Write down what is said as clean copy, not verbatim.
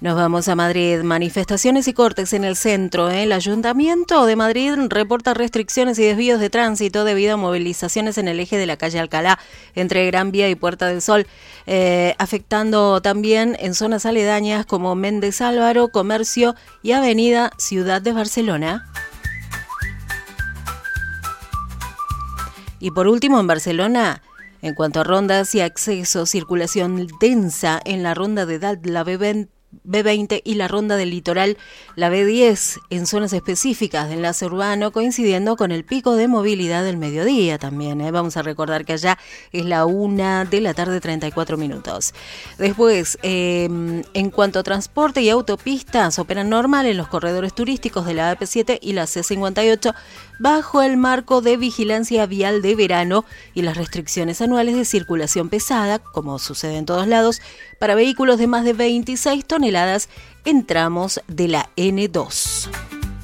Nos vamos a Madrid. Manifestaciones y cortes en el centro. El Ayuntamiento de Madrid reporta restricciones y desvíos de tránsito debido a movilizaciones en el eje de la calle Alcalá, entre Gran Vía y Puerta del Sol, afectando también en zonas aledañas como Méndez Álvaro, Comercio y Avenida Ciudad de Barcelona. Y por último, en Barcelona, en cuanto a rondas y acceso, circulación densa en la ronda de edad, la B20 y la ronda del litoral, la B10, en zonas específicas de enlace urbano, coincidiendo con el pico de movilidad del mediodía también. Vamos a recordar que allá es la 1 de la tarde, 34 minutos. Después, en cuanto a transporte y autopistas, operan normal en los corredores turísticos de la AP7 y la C58, bajo el marco de vigilancia vial de verano y las restricciones anuales de circulación pesada, como sucede en todos lados, para vehículos de más de 26 toneladas en tramos de la N2.